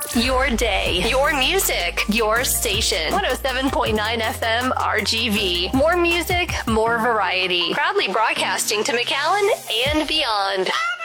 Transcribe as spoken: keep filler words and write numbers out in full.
Your day, your music, your station. one oh seven point nine F M R G V. More music, more variety. Proudly broadcasting to McAllen and beyond.